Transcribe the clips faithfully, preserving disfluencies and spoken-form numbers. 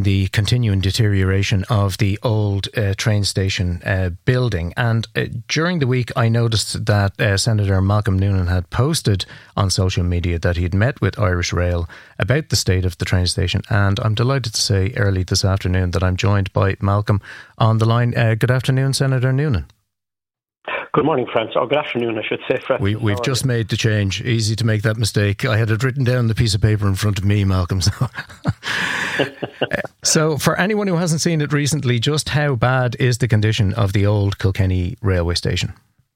in the continuing deterioration of the old uh, train station uh, building. And uh, during the week, I noticed that uh, Senator Malcolm Noonan had posted on social media that he had met with Irish Rail about the state of the train station. And I'm delighted to say early this afternoon that I'm joined by Malcolm on the line. Uh, good afternoon, Senator Noonan. Good morning, Francis. Or good afternoon, I should say, Francis. We, we've just made the change. Easy to make that mistake. I had it written down on the piece of paper in front of me, Malcolm. So, so for anyone who hasn't seen it recently, just how bad is the condition of the old Kilkenny railway station?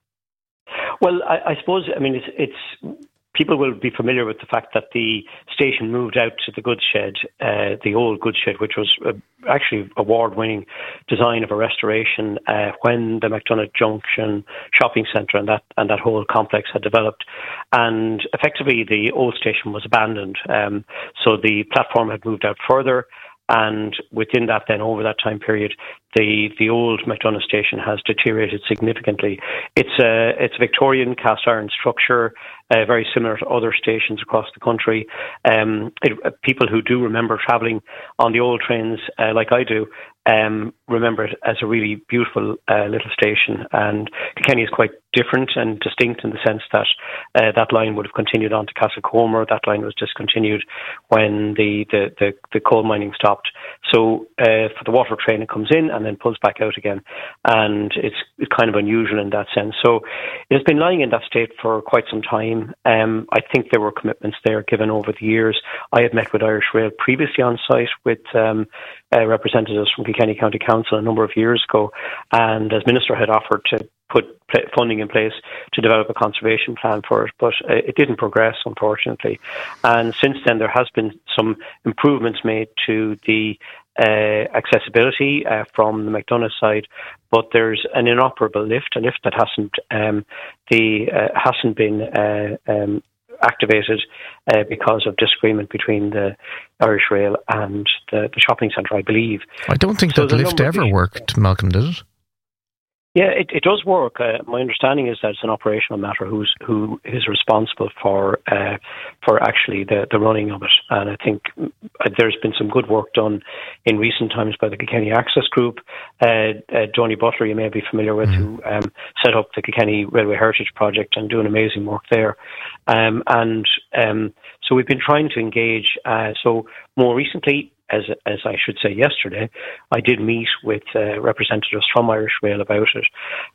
Well, I, I suppose, I mean, it's, it's people will be familiar with the fact that the station moved out to the goods shed, uh, the old goods shed, which was uh, actually award-winning design of a restoration uh, when the McDonagh Junction shopping centre and that and that whole complex had developed. And effectively, the old station was abandoned. Um, so the platform had moved out further. And within that, then over that time period, the, the old McDonagh station has deteriorated significantly. It's a it's a Victorian cast iron structure, uh, very similar to other stations across the country. Um, it, uh, people who do remember travelling on the old trains, uh, like I do, um, remember it as a really beautiful uh, little station. And Kilkenny is quite different and distinct in the sense that uh, that line would have continued on to Castlecomer. That line was discontinued when the, the, the, the coal mining stopped. So uh, for the water train, it comes in and then pulls back out again. And it's, it's kind of unusual in that sense. So it's been lying in that state for quite some time. Um, I think there were commitments there given over the years. I have met with Irish Rail previously on site with um, uh, representatives from Kilkenny County Council a number of years ago, and as Minister had offered to put funding in place to develop a conservation plan for it, but uh, it didn't progress, unfortunately. And since then, there has been some improvements made to the uh, accessibility uh, from the McDonagh side, but there's an inoperable lift, a lift that hasn't um, the uh, hasn't been uh, um, activated uh, because of disagreement between the Irish Rail and the, the shopping centre, I believe. I don't think so that lift ever worked, Malcolm, did it? Yeah, it, it does work. Uh, my understanding is that it's an operational matter who's who is responsible for uh, for actually the, the running of it. And I think there's been some good work done in recent times by the Kilkenny Access Group. Uh, uh, Donny Butler, you may be familiar with, mm-hmm. who um, set up the Kilkenny Railway Heritage Project and doing amazing work there. Um, and um, so we've been trying to engage. Uh, so more recently, As as I should say yesterday, I did meet with uh, representatives from Irish Rail about it,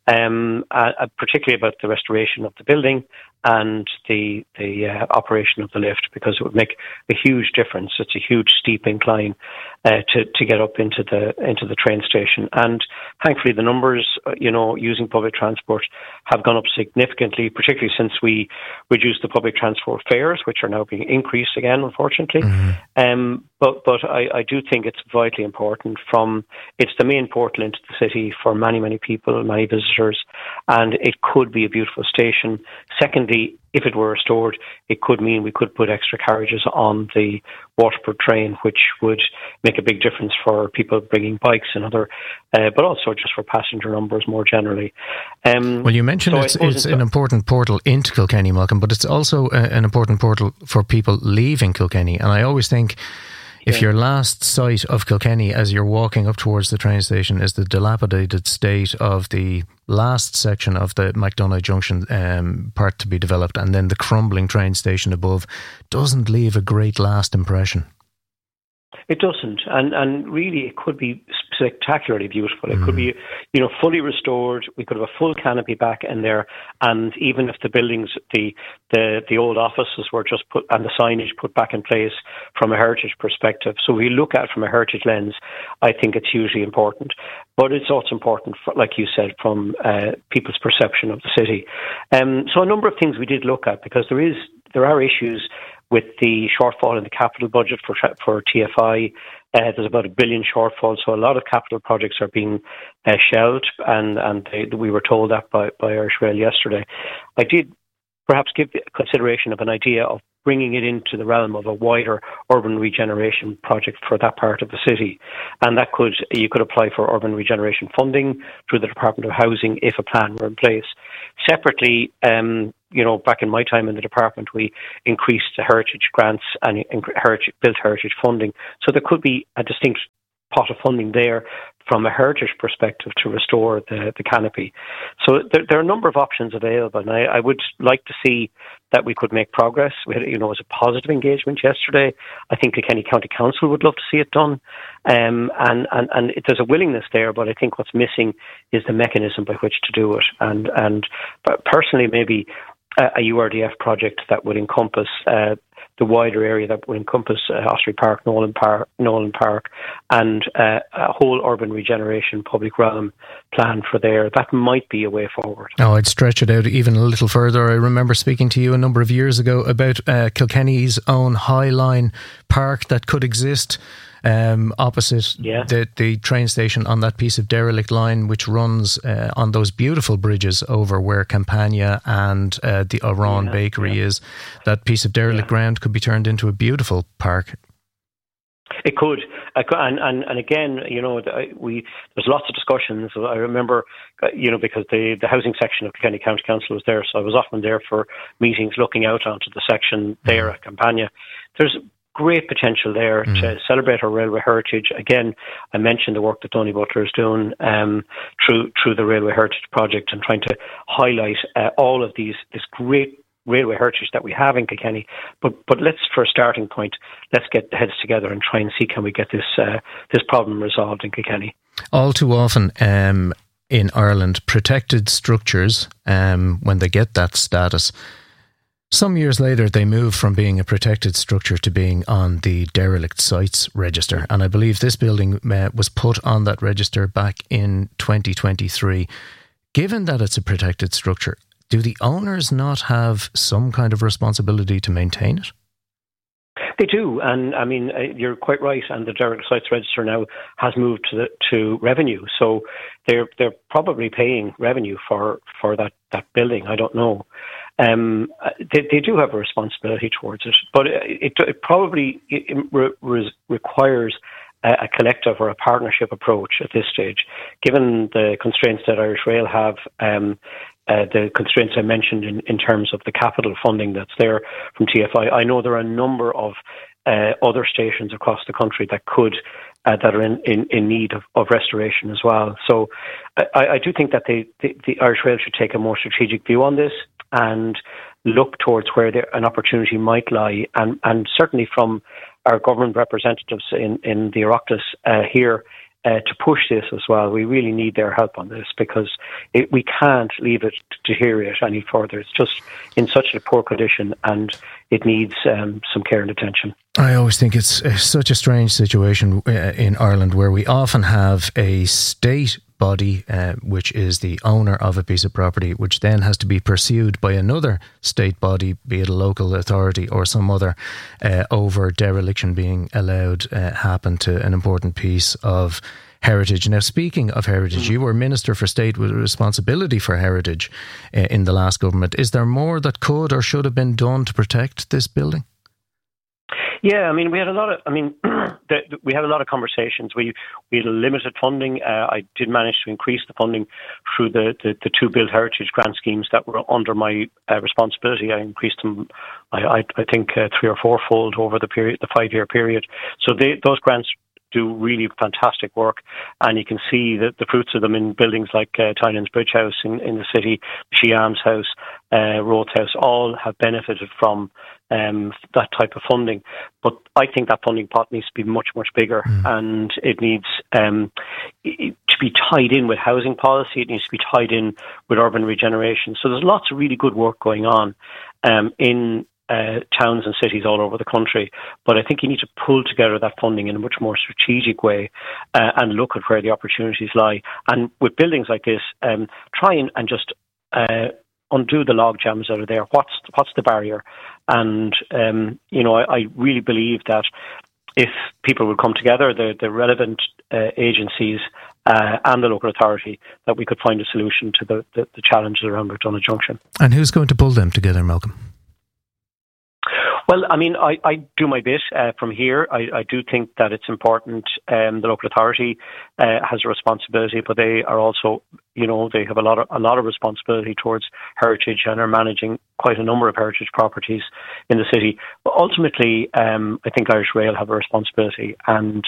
um, uh, particularly about the restoration of the building and the the uh, operation of the lift, because it would make a huge difference. It's a huge steep incline uh, to to get up into the into the train station, and thankfully the numbers, uh, you know, using public transport have gone up significantly, particularly since we reduced the public transport fares, which are now being increased again, unfortunately. Mm-hmm. Um, but but I, I do think it's vitally important. From it's the main portal into the city for many many people, many visitors, and it could be a beautiful station. Secondly, if it were restored, it could mean we could put extra carriages on the Waterford train, which would make a big difference for people bringing bikes and other, uh, but also just for passenger numbers more generally. Um, well, you mentioned so it's, it's an important portal into Kilkenny, Malcolm, but it's also a, an important portal for people leaving Kilkenny. And I always think, if yeah. your last sight of Kilkenny as you're walking up towards the train station is the dilapidated state of the last section of the McDonagh Junction um, part to be developed, and then the crumbling train station above, doesn't leave a great last impression. It doesn't, and and really it could be spectacularly beautiful. It mm. could be, you know, fully restored. We could have a full canopy back in there, and even if the buildings, the the the old offices were just put and the signage put back in place from a heritage perspective. So we look at it from a heritage lens. I think it's hugely important, but it's also important, for, like you said, from uh, people's perception of the city. Um, so a number of things we did look at, because there is there are issues with the shortfall in the capital budget for for T F I. Uh, there's about a billion shortfall, so a lot of capital projects are being uh, shelved, and, and they, we were told that by, by Irish Rail yesterday. I did perhaps give consideration of an idea of bringing it into the realm of a wider urban regeneration project for that part of the city. And that could, you could apply for urban regeneration funding through the Department of Housing if a plan were in place. Separately, um, you know, back in my time in the department, we increased the heritage grants and heritage, built heritage funding. So there could be a distinct pot of funding there from a heritage perspective to restore the, the canopy. So there, there are a number of options available, and I, I would like to see that we could make progress. We had, you know, it was a positive engagement yesterday. I think Kilkenny County Council would love to see it done, um, and and and it, there's a willingness there. But I think what's missing is the mechanism by which to do it. And and personally, maybe a, a U R D F project that would encompass Uh, the wider area that would encompass uh, Osprey Park, Nolan Park, Nolan Park, and uh, a whole urban regeneration public realm plan for there. That might be a way forward. Oh, I'd stretch it out even a little further. I remember speaking to you a number of years ago about uh, Kilkenny's own High Line Park that could exist um, opposite yeah. the, the train station on that piece of derelict line, which runs uh, on those beautiful bridges over where Campania and uh, the Oran yeah, Bakery yeah. is. That piece of derelict yeah. ground could be turned into a beautiful park. It could, and and and again, you know, we there's lots of discussions. I remember, you know, because the the housing section of Kilkenny County Council was there, so I was often there for meetings, looking out onto the section there mm. at Campania. There's great potential there mm. to celebrate our railway heritage. Again, I mentioned the work that Donny Butler is doing um, through through the Railway Heritage Project and trying to highlight uh, all of these this great railway heritage that we have in Kilkenny. But but let's, for a starting point, let's get heads together and try and see can we get this uh, this problem resolved in Kilkenny. All too often um, in Ireland, protected structures, um, when they get that status, some years later, they move from being a protected structure to being on the derelict sites register. And I believe this building uh, was put on that register back in twenty twenty-three. Given that it's a protected structure, do the owners not have some kind of responsibility to maintain it? They do, and I mean, you're quite right. And the derelict sites register now has moved to the, to revenue, so they're they're probably paying revenue for, for that, that building. I don't know. Um, they, they do have a responsibility towards it, but it, it probably it re- requires a, a collective or a partnership approach at this stage, given the constraints that Irish Rail have. Um, Uh, the constraints I mentioned in, in terms of the capital funding that's there from T F I. I know there are a number of uh, other stations across the country that could uh, that are in, in, in need of, of restoration as well. So I, I do think that they, the, the Irish Rail should take a more strategic view on this and look towards where there, an opportunity might lie. And, and certainly from our government representatives in, in the Oireachtas uh, here, Uh, to push this as well. We really need their help on this because it, we can't leave it to deteriorate any further. It's just in such a poor condition and it needs um, some care and attention. I always think it's uh, such a strange situation uh, in Ireland where we often have a state body uh, which is the owner of a piece of property, which then has to be pursued by another state body, be it a local authority or some other, uh, over dereliction being allowed uh, happen to an important piece of heritage. Now, speaking of heritage, mm. you were Minister for State with responsibility for heritage uh, in the last government. Is there more that could or should have been done to protect this building? Yeah, I mean, we had a lot of, I mean, the, the, we had a lot of conversations. We we had limited funding. Uh, I did manage to increase the funding through the, the, the two Build Heritage grant schemes that were under my uh, responsibility. I increased them, I I, I think, uh, three or fourfold over the period, the five-year period. So they, those grants do really fantastic work, and you can see the, the fruits of them in buildings like uh, Tynan's Bridge House in, in the city, Sheehan's House, uh, Rhodes House, all have benefited from um, that type of funding. But I think that funding pot needs to be much, much bigger, mm. and it needs um, it, to be tied in with housing policy. It needs to be tied in with urban regeneration. So there's lots of really good work going on um, in Uh, towns and cities all over the country, but I think you need to pull together that funding in a much more strategic way uh, and look at where the opportunities lie. And with buildings like this, um, try and, and just uh, undo the log jams that are there. What's what's the barrier? And um, you know, I, I really believe that if people will come together, the the relevant uh, agencies uh, and the local authority, that we could find a solution to the the, the challenges around McDonagh Junction. And who's going to pull them together, Malcolm? Well, I mean, I, I do my bit uh, from here. I, I do think that it's important. Um, the local authority uh, has a responsibility, but they are also, you know, they have a lot of a lot of responsibility towards heritage and are managing quite a number of heritage properties in the city. But ultimately, um, I think Irish Rail have a responsibility, and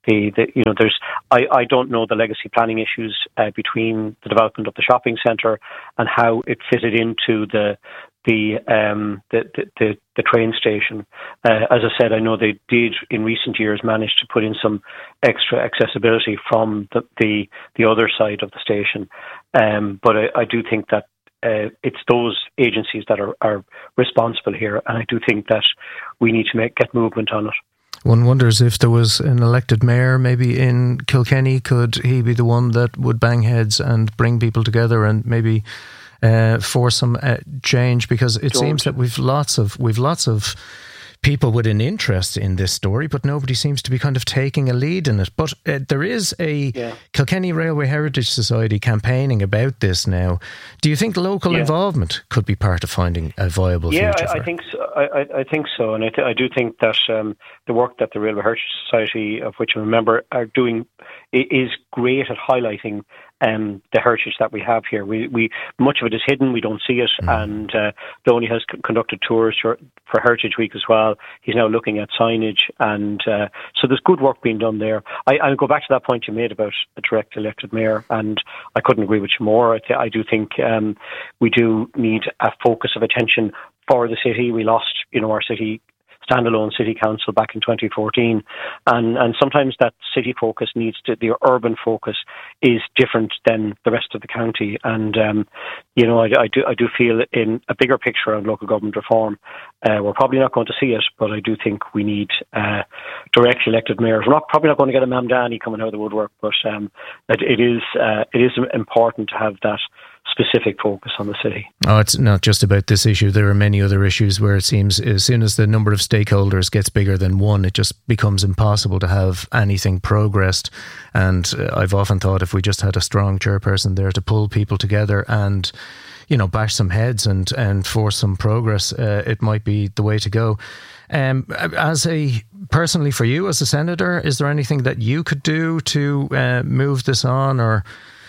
the, the you know there's I, I don't know the legacy planning issues uh, between the development of the shopping centre and how it fitted into the the um the the, the, the train station. Uh, as I said, I know they did in recent years manage to put in some extra accessibility from the the, the other side of the station, um, but I, I do think that uh, it's those agencies that are, are responsible here, and I do think that we need to make get movement on it. One wonders if there was an elected mayor maybe in Kilkenny, could he be the one that would bang heads and bring people together and maybe uh, force some uh, change? Because it Don't. seems that we've lots of we've lots of people with an interest in this story, but nobody seems to be kind of taking a lead in it. But uh, there is a yeah. Kilkenny Railway Heritage Society campaigning about this now. Do you think local yeah. involvement could be part of finding a viable yeah, future? Yeah, I, I think so. I, I think so, and I, th- I do think that um, the work that the Railway Heritage Society, of which I'm a member, are doing is great at highlighting um, the heritage that we have here. We, we much of it is hidden; we don't see it. Mm. And uh, Donny has c- conducted tours for, for Heritage Week as well. He's now looking at signage, and uh, so there's good work being done there. I, I'll go back to that point you made about a direct elected mayor, and I couldn't agree with you more. I, th- I do think um, we do need a focus of attention for the city. We lost, you know, our city standalone city council back in twenty fourteen, and and sometimes that city focus needs to, the urban focus is different than the rest of the county. And um, you know, I, I do I do feel in a bigger picture of local government reform, uh, we're probably not going to see it, but I do think we need uh, direct elected mayors. We're not probably not going to get a Mamdani coming out of the woodwork, but um, it, it is uh, it is important to have that specific focus on the city. Oh, it's not just about this issue. There are many other issues where it seems as soon as the number of stakeholders gets bigger than one, it just becomes impossible to have anything progressed. And uh, I've often thought if we just had a strong chairperson there to pull people together and, you know, bash some heads and, and force some progress, uh, it might be the way to go. Um, as a personally for you as a senator, is there anything that you could do to uh, move this on, or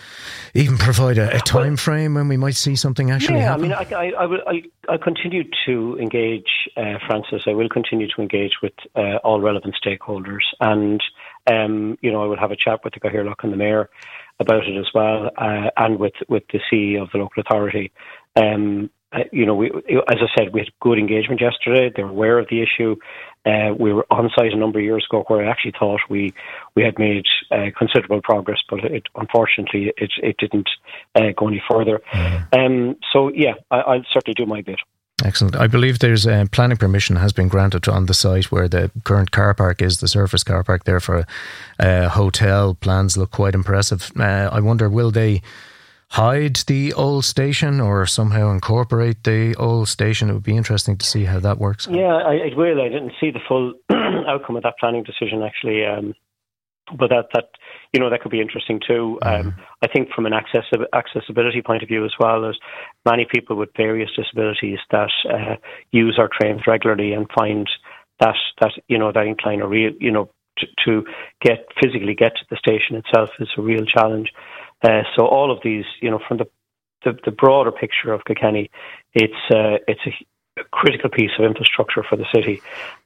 even provide a, a time frame when we might see something actually yeah, happen? I mean, I, I, I, will, I, I continue to engage, uh, Francis. I will continue to engage with uh, all relevant stakeholders, and um, you know, I will have a chat with the Cathaoirleach and the mayor about it as well, uh, and with, with the C E O of the local authority. Um, uh, you know, we, as I said, we had good engagement yesterday. They're aware of the issue. Uh, we were on site a number of years ago where I actually thought we, we had made uh, considerable progress, but it, unfortunately it, it didn't uh, go any further. Mm. Um, so, yeah, I, I'll certainly do my bit. Excellent. I believe there's uh, planning permission has been granted on the site where the current car park is, the surface car park there for a, a hotel. Plans look quite impressive. Uh, I wonder, will they hide the old station or somehow incorporate the old station? It would be interesting to see how that works. Yeah, I, it will. I didn't see the full outcome of that planning decision actually, um, but that that you know that could be interesting too. Mm. Um, I think from an access, accessibility point of view as well, there's many people with various disabilities that uh, use our trains regularly and find that that you know that incline or real you know to, to get physically get to the station itself is a real challenge. Uh, so all of these, you know, from the the, the broader picture of Kilkenny, it's uh, it's a, a critical piece of infrastructure for the city,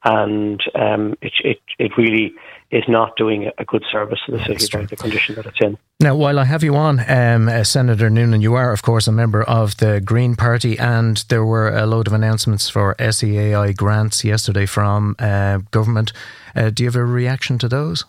and um, it it it really is not doing a good service to the city by the condition that it's in. Now, while I have you on, um, uh, Senator Noonan, you are, of course, a member of the Green Party, and there were a load of announcements for S E A I grants yesterday from uh, government. Uh, do you have a reaction to those?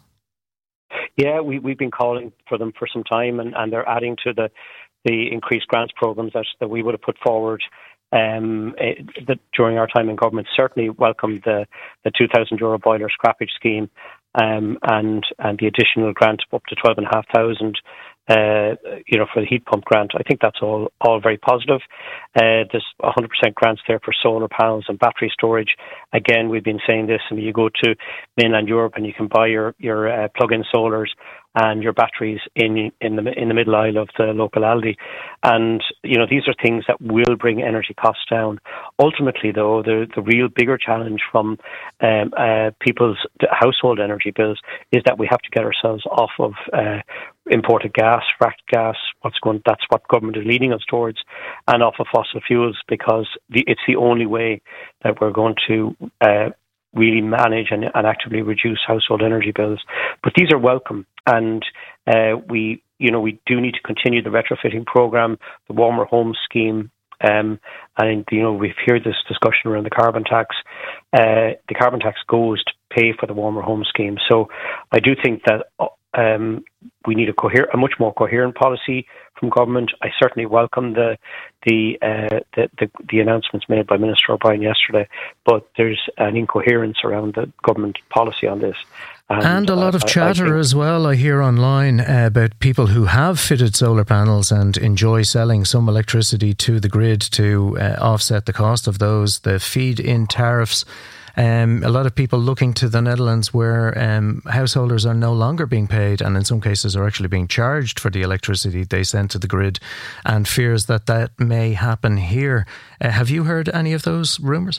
Yeah, we, we've been calling for them for some time, and, and they're adding to the, the increased grants programs that, that we would have put forward um, uh, that during our time in government. Certainly welcomed the, the two thousand euro boiler scrappage scheme um, and and the additional grant up to twelve thousand five hundred uh, you know, for the heat pump grant. I think that's all, all very positive. Uh, there's one hundred percent grants there for solar panels and battery storage. Again, we've been saying this, and you go to mainland Europe and you can buy your, your uh, plug-in solars and your batteries in in the in the middle aisle of the local Aldi. And, you know, these are things that will bring energy costs down. Ultimately, though, the, the real bigger challenge from um, uh, people's household energy bills is that we have to get ourselves off of uh, imported gas, fracked gas. What's going? That's what government is leading us towards, and off of fossil fuels, because the, it's the only way that we're going to uh, really manage and, and actively reduce household energy bills. But these are welcome, and uh, we, you know, we do need to continue the retrofitting program, the Warmer Homes Scheme, um, and you know, we've heard this discussion around the carbon tax. Uh, the carbon tax goes to pay for the Warmer Homes Scheme. So I do think that um, we need a coher- a much more coherent policy from government. I certainly welcome the the, uh, the the the announcements made by Minister O'Brien yesterday, but there's an incoherence around the government policy on this. And, and a lot of chatter I, I as well, I hear online, uh, about people who have fitted solar panels and enjoy selling some electricity to the grid to uh, offset the cost of those, the feed-in tariffs. Um, a lot of people looking to the Netherlands where um, householders are no longer being paid and in some cases are actually being charged for the electricity they send to the grid, and fears that that may happen here. Uh, have you heard any of those rumours?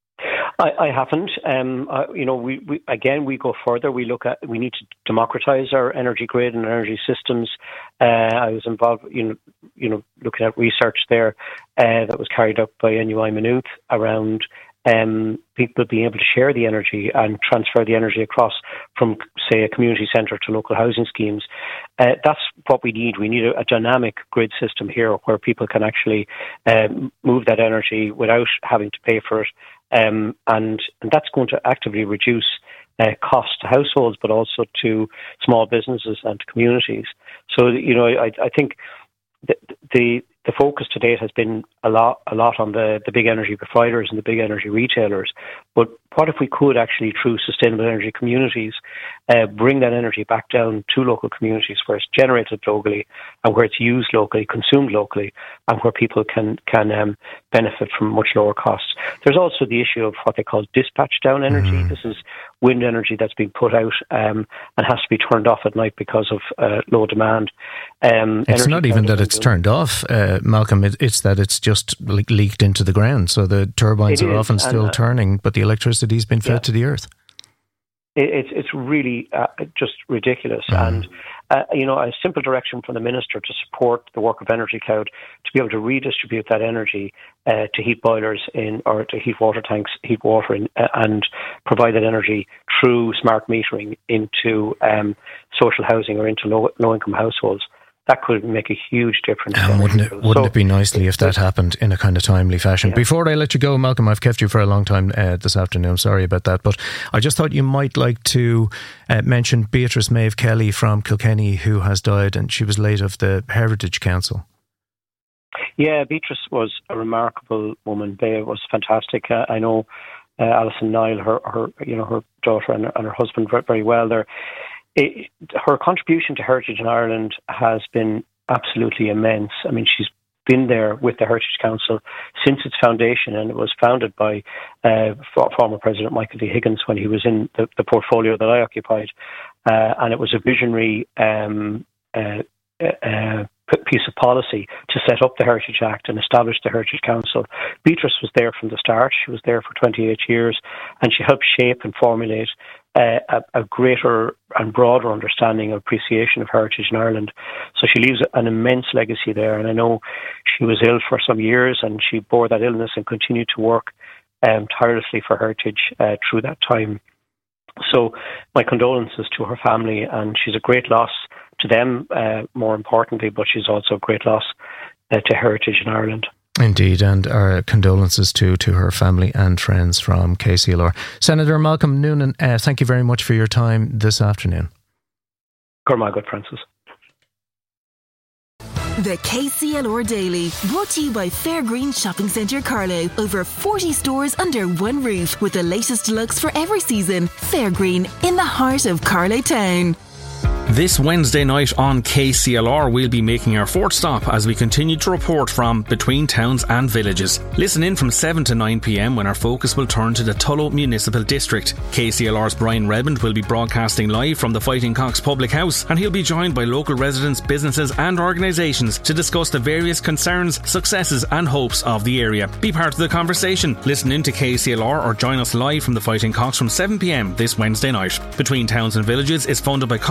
I, I haven't. Um, uh, you know, we, we again we go further. We look at we need to democratise our energy grid and energy systems. Uh, I was involved, you know, you know, looking at research there uh, that was carried out by N U I Maynooth around um, people being able to share the energy and transfer the energy across from, say, a community centre to local housing schemes. Uh, that's what we need. We need a, a dynamic grid system here where people can actually um, move that energy without having to pay for it. Um, and, and that's going to actively reduce uh, costs to households, but also to small businesses and to communities. So, you know, I, I think the, the the focus to date has been a lot a lot on the, the big energy providers and the big energy retailers. But what if we could actually, through sustainable energy communities, uh, bring that energy back down to local communities where it's generated locally and where it's used locally, consumed locally, and where people can can um, benefit from much lower costs. There's also the issue of what they call dispatch down energy. Mm-hmm. This is wind energy that's being put out um, and has to be turned off at night because of uh, low demand. Um, it's not even that it's turned off, uh, Malcolm. It, it's that it's just le- leaked into the ground. So the turbines it are is, often still and, uh, turning, but the electricity's been fed yeah. to the earth. It, it's it's really uh, just ridiculous. Mm. And uh, you know, a simple direction from the minister to support the work of Energy Cloud to be able to redistribute that energy uh, to heat boilers in or to heat water tanks, heat water in, uh, and provide that energy through smart metering into um, social housing or into low low income households. That could make a huge difference. And wouldn't it, wouldn't so, it be nicely if that happened in a kind of timely fashion? Yeah. Before I let you go, Malcolm, I've kept you for a long time uh, this afternoon. Sorry about that. But I just thought you might like to uh, mention Beatrice Maeve Kelly from Kilkenny, who has died, and she was late of the Heritage Council. Yeah, Beatrice was a remarkable woman. It was fantastic. Uh, I know uh, Alison Niall, her, her, you know, her daughter and, and her husband very, very well there. It, her contribution to Heritage in Ireland has been absolutely immense. I mean, she's been there with the Heritage Council since its foundation, and it was founded by uh, former President Michael D. Higgins when he was in the, the portfolio that I occupied. Uh, and it was a visionary um, uh, uh, piece of policy to set up the Heritage Act and establish the Heritage Council. Beatrice was there from the start. She was there for twenty-eight years, and she helped shape and formulate Uh, a, a greater and broader understanding and appreciation of heritage in Ireland. So she leaves an immense legacy there. And I know she was ill for some years, and she bore that illness and continued to work um, tirelessly for heritage uh, through that time. So my condolences to her family, and she's a great loss to them, uh, more importantly, but she's also a great loss uh, to heritage in Ireland. Indeed, and our condolences to, to her family and friends from K C L R. Senator Malcolm Noonan, uh, thank you very much for your time this afternoon. Good, Francis. The K C L R Daily, brought to you by Fairgreen Shopping Centre Carlow. Over forty stores under one roof with the latest looks for every season. Fairgreen, in the heart of Carlow Town. This Wednesday night on K C L R, we'll be making our fourth stop as we continue to report from between towns and villages. Listen in from seven to nine p.m. when our focus will turn to the Tullow Municipal District. K C L R's Brian Redmond will be broadcasting live from the Fighting Cocks Public House, and he'll be joined by local residents, businesses and organisations to discuss the various concerns, successes and hopes of the area. Be part of the conversation. Listen in to K C L R or join us live from the Fighting Cocks from seven p.m. this Wednesday night. Between Towns and Villages is funded by Comishune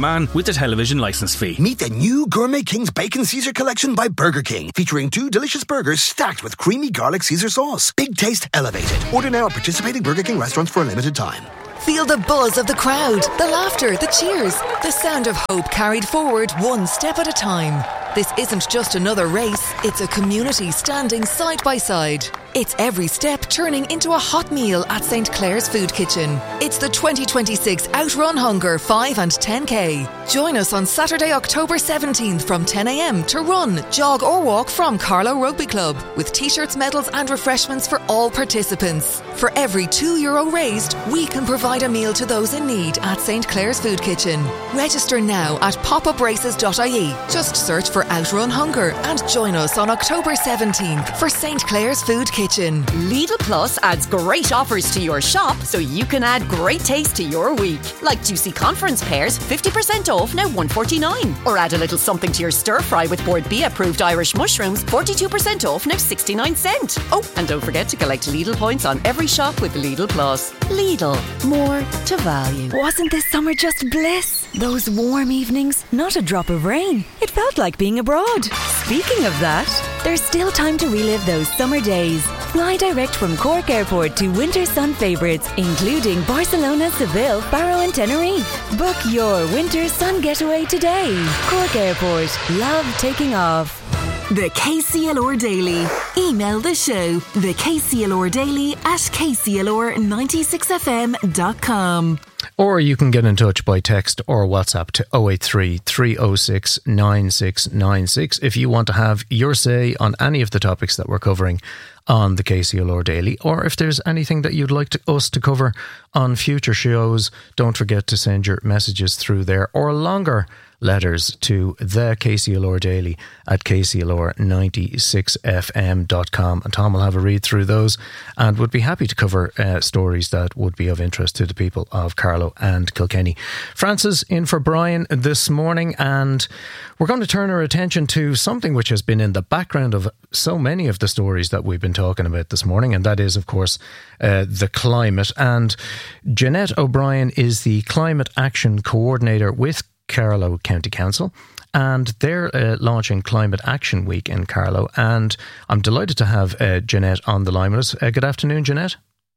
man with a television licence fee. Meet the new Gourmet King's Bacon Caesar Collection by Burger King, featuring two delicious burgers stacked with creamy garlic Caesar sauce. Big taste elevated. Order now at participating Burger King restaurants for a limited time. Feel the buzz of the crowd, the laughter, the cheers, the sound of hope carried forward one step at a time. This isn't just another race, it's a community standing side by side. It's every step turning into a hot meal at Saint Clair's Food Kitchen. It's the twenty twenty-six Outrun Hunger five and ten K. Join us on Saturday, October seventeenth from ten a m to run, jog or walk from Carlow Rugby Club with t-shirts, medals and refreshments for all participants. For every two euro raised, we can provide a meal to those in need at Saint Clair's Food Kitchen. Register now at pop up races dot I E. Just search for Outrun Hunger and join us on October seventeenth for Saint Clair's Food Kitchen. Lidl Plus adds great offers to your shop so you can add great taste to your week. Like juicy conference pears, fifty percent off now one forty-nine. Or add a little something to your stir fry with Board B approved Irish mushrooms, forty-two percent off now sixty-nine cent. Oh, and don't forget to collect Lidl points on every shop with Lidl Plus. Lidl, more to value. Wasn't this summer just bliss? Those warm evenings, not a drop of rain. It felt like being abroad. Speaking of that, there's still time to relive those summer days. Fly direct from Cork Airport to winter sun favourites, including Barcelona, Seville, Faro and Tenerife. Book your winter sun getaway today. Cork Airport. Love taking off. The K C L R Daily. Email the show, the K C L R Daily at K C L R ninety-six F M dot com. Or you can get in touch by text or WhatsApp to oh eight three, three oh six, nine six nine six if you want to have your say on any of the topics that we're covering on the K C L R Daily, or if there's anything that you'd like to, us to cover on future shows. Don't forget to send your messages through there, or longer letters to the K C L R Daily at K C L R ninety-six F M dot com, and Tom will have a read through those and would be happy to cover uh, stories that would be of interest to the people of Carlow and Kilkenny. Francis in for Brian this morning, and we're going to turn our attention to something which has been in the background of so many of the stories that we've been talking about this morning, and that is of course uh, the climate. And Jeanette O'Brien is the Climate Action Coordinator with Carlow County Council, and they're uh, launching Climate Action Week in Carlow, and I'm delighted to have uh, Jeanette on the line with us. Uh, good afternoon, Jeanette.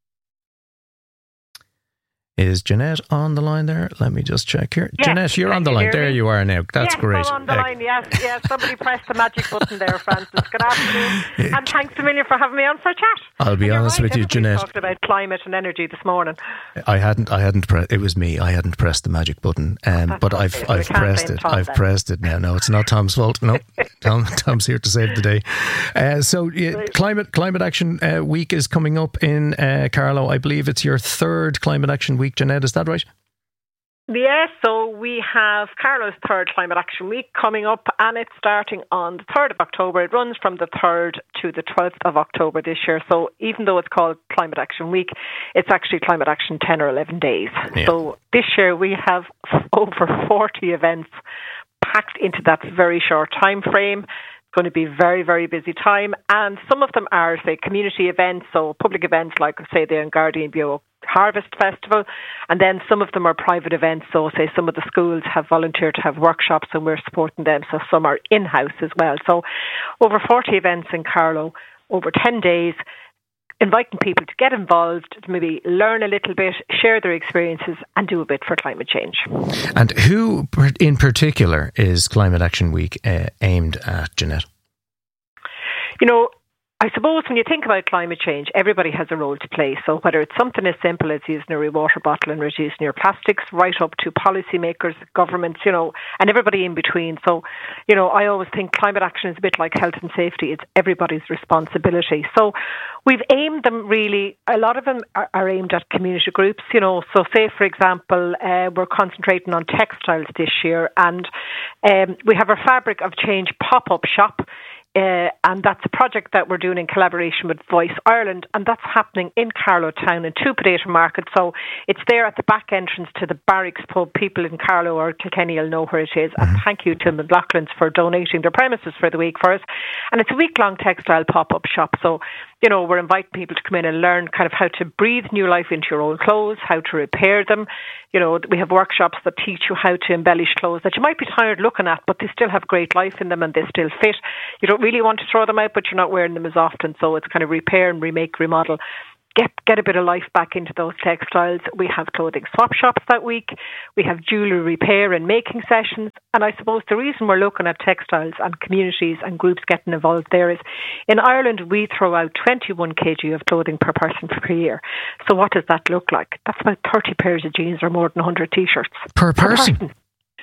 Is Jeanette on the line there? Let me just check here. Yes, Jeanette, you're on the line. There you are now. That's yes, great. I'm on the uh, line, yes. yes. Somebody pressed the magic button there, Francis. Good afternoon. And thanks a million for having me on for a chat. I'll be and honest right, with you, Jeanette. We talked about climate and energy this morning. I hadn't, I hadn't, pre- it was me. I hadn't pressed the magic button, um, but I've, okay. I've pressed it. I've then. pressed it now. No, it's not Tom's fault. No, Tom, Tom's here to save the day. Uh, so, yeah, Climate Climate Action uh, Week is coming up in uh, Carlow. I believe it's your third Climate Action Week, Jeanette. Is that right? Yes, so we have Carlow's third Climate Action Week coming up, and it's starting on the third of October. It runs from the third to the twelfth of October this year. So even though it's called Climate Action Week, it's actually Climate Action ten or eleven days. Yeah. So this year we have over forty events packed into that very short time frame. It's going to be a very, very busy time. And some of them are, say, community events, so public events like, say, the Guardian Bio Harvest Festival, and then some of them are private events. So say some of the schools have volunteered to have workshops and we're supporting them, so some are in-house as well. So over forty events in Carlow over ten days, inviting people to get involved, to maybe learn a little bit, share their experiences and do a bit for climate change. And who in particular is Climate Action Week uh, aimed at, Jeanette? You know, I suppose when you think about climate change, everybody has a role to play. So whether it's something as simple as using a water bottle and reducing your plastics, right up to policymakers, governments, you know, and everybody in between. So, you know, I always think climate action is a bit like health and safety. It's everybody's responsibility. So we've aimed them really, a lot of them are, are aimed at community groups, you know. So say, for example, uh, we're concentrating on textiles this year, and um, we have our Fabric of Change pop-up shop. Uh, and that's a project that we're doing in collaboration with Voice Ireland, and that's happening in Carlow Town in Two Potato Market. So it's there at the back entrance to the Barracks pub. People in Carlow or Kilkenny will know where it is. And thank you to McLaughlin's for donating their premises for the week for us. And it's a week-long textile pop-up shop. So you know, we're inviting people to come in and learn kind of how to breathe new life into your old clothes, how to repair them. You know, we have workshops that teach you how to embellish clothes that you might be tired looking at, but they still have great life in them and they still fit. You don't really want to throw them out, but you're not wearing them as often. So it's kind of repair and remake, remodel. Get get a bit of life back into those textiles. We have clothing swap shops that week. We have jewellery repair and making sessions. And I suppose the reason we're looking at textiles and communities and groups getting involved there is in Ireland we throw out twenty-one kilograms of clothing per person per year. So what does that look like? That's about thirty pairs of jeans or more than one hundred t-shirts. Per person? Per person.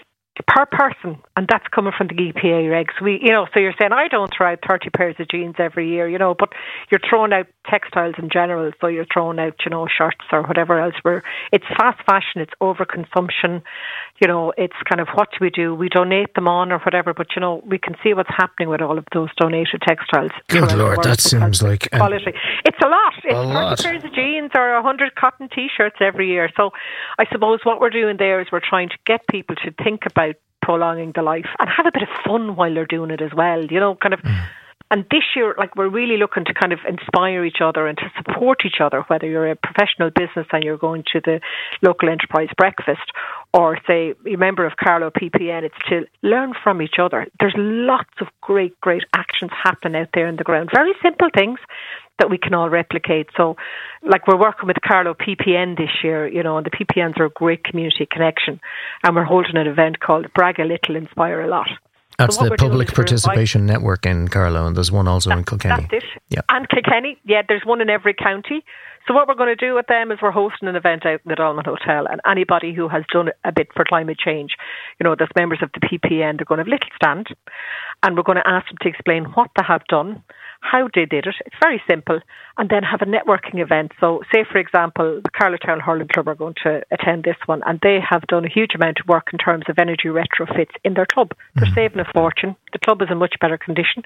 Per person, and that's coming from the E P A regs. We, you know, so you're saying I don't throw out thirty pairs of jeans every year, you know, but you're throwing out textiles in general. So you're throwing out, you know, shirts or whatever else. Where it's fast fashion, it's overconsumption. You know, it's kind of what do we do? We donate them on or whatever, but you know, we can see what's happening with all of those donated textiles. Good Lord, that seems like an, quality. It's a lot. It's a thirty lot. pairs of jeans or a hundred cotton t-shirts every year. So I suppose what we're doing there is we're trying to get people to think about prolonging the life and have a bit of fun while they're doing it as well, you know, kind of. Mm. And this year, like, we're really looking to kind of inspire each other and to support each other, whether you're a professional business and you're going to the local enterprise breakfast or, say, a member of Carlow P P N. It's to learn from each other. There's lots of great, great actions happening out there on the ground. Very simple things that we can all replicate. So, like, we're working with Carlow P P N this year, you know, and the P P Ns are a great community connection. And we're holding an event called Brag a Little, Inspire a Lot. That's so the Public Participation Network in Carlow, and there's one also that, in Kilkenny. That's it. Yeah. And Kilkenny, yeah, there's one in every county. So what we're going to do with them is we're hosting an event out in the Dolman Hotel, and anybody who has done a bit for climate change, you know, there's members of the P P N, they're going to have a little stand, and we're going to ask them to explain what they have done, how they did it. It's very simple. And then have a networking event. So say, for example, the Carlow Town Hurling Club are going to attend this one, and they have done a huge amount of work in terms of energy retrofits in their club. They're mm. saving a fortune. The club is in much better condition.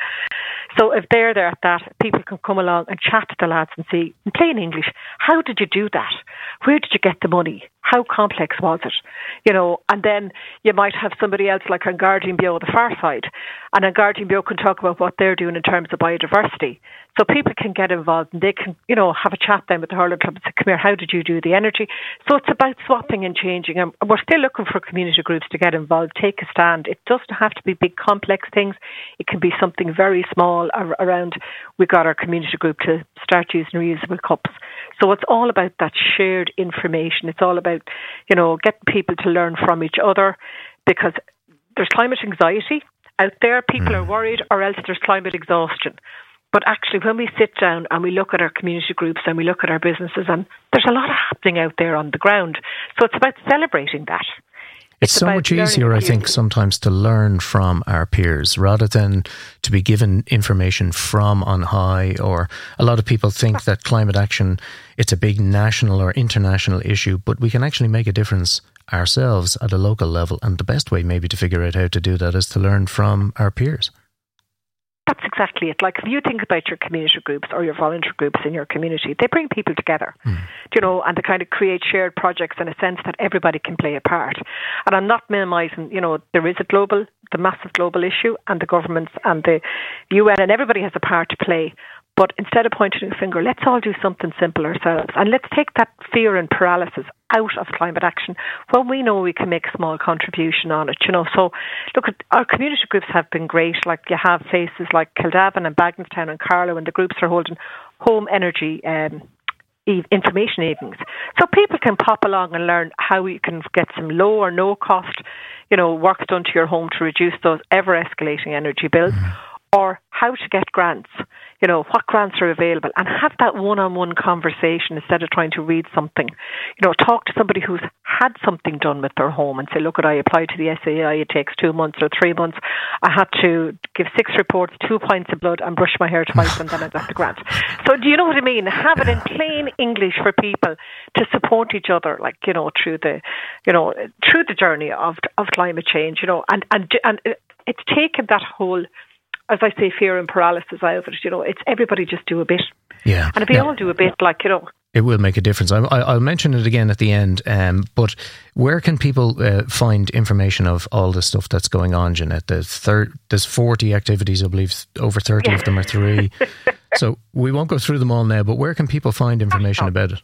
So if they're there at that, people can come along and chat to the lads and see, in plain English, how did you do that? Where did you get the money? How complex was it? You know, and then you might have somebody else like on Guardian Bio, the far side, and on Guardian Bio can talk about what they're doing in terms of biodiversity. So people can get involved and they can, you know, have a chat then with the Hurling Club and say, come here, how did you do the energy? So it's about swapping and changing. And we're still looking for community groups to get involved, take a stand. It doesn't have to be big, complex things. It can be something very small around, we got our community group to start using reusable cups. So it's all about that shared information. It's all about, you know, getting people to learn from each other, because there's climate anxiety out there. People are worried, or else there's climate exhaustion. But actually, when we sit down and we look at our community groups and we look at our businesses, and there's a lot happening out there on the ground. So it's about celebrating that. It's, it's so much easier, I think, sometimes to learn from our peers rather than to be given information from on high. Or a lot of people think that climate action, it's a big national or international issue, but we can actually make a difference ourselves at a local level. And the best way maybe to figure out how to do that is to learn from our peers. That's exactly it. Like, if you think about your community groups or your volunteer groups in your community, they bring people together, mm. you know, and they kind of create shared projects in a sense that everybody can play a part. And I'm not minimising, you know, there is a global, the massive global issue, and the governments and the U N and everybody has a part to play. But instead of pointing a finger, let's all do something simple ourselves. And let's take that fear and paralysis out of climate action when we know we can make a small contribution on it, you know. So, look, our community groups have been great. Like, you have places like Kildavin and Bagnallstown and Carlow, and the groups are holding home energy um, information evenings. So people can pop along and learn how you can get some low or no cost, you know, work done to your home to reduce those ever-escalating energy bills, or how to get grants, you know, what grants are available, and have that one-on-one conversation instead of trying to read something. You know, talk to somebody who's had something done with their home and say, look, I applied to the S A I, it takes two months or three months. I had to give six reports, two pints of blood, and brush my hair twice, and then I got the grant. So do you know what I mean? Have it in plain English for people to support each other, like, you know, through the, you know, through the journey of of climate change, you know, and and and it's taken that whole, as I say, fear and paralysis out of it. You know, it's everybody just do a bit. Yeah. And if we yeah. all do a bit, like, you know, it will make a difference. I, I'll mention it again at the end, um, but where can people uh, find information of all the stuff that's going on, Jeanette? There's, thir- there's forty activities, I believe over thirty yeah. of them are three. So we won't go through them all now, but where can people find information about it?